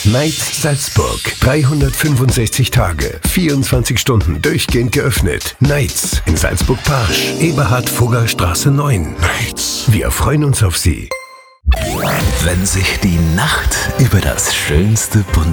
Nights Salzburg. 365 Tage, 24 Stunden durchgehend geöffnet. Nights in Salzburg-Parsch, Eberhard-Fugger-Straße 9. Nights. Wir freuen uns auf Sie. Wenn sich die Nacht über das schönste